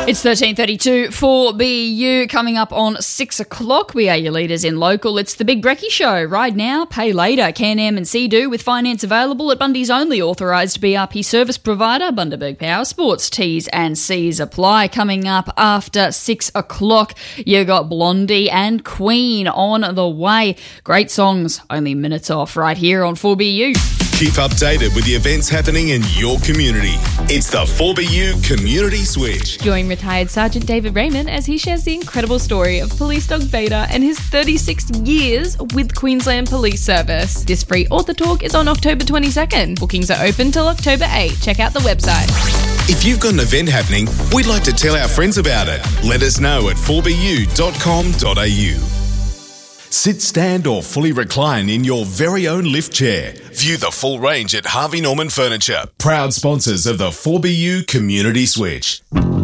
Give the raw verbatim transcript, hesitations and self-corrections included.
It's thirteen thirty-two for B U. Coming up on six o'clock, we are your leaders in local. It's the Big Brekkie Show. Ride now, pay later. Can-Am and Sea-Doo with finance available at Bundy's only authorised B R P service provider, Bundaberg Power Sports. T's and C's apply. Coming up after six o'clock, you got Blondie and Queen on the way. Great songs, only minutes off right here on four B U. Keep updated with the events happening in your community. It's the four B U Community Switch. Join retired Sergeant David Raymond as he shares the incredible story of police dog Beta and his thirty-six years with Queensland Police Service. This free author talk is on October twenty-second. Bookings are open till October eighth. Check out the website. If you've got an event happening, we'd like to tell our friends about it. Let us know at four b u dot com dot a u. Sit, stand or fully recline in your very own lift chair. View the full range at Harvey Norman Furniture, proud sponsors of the four B U Community Switch.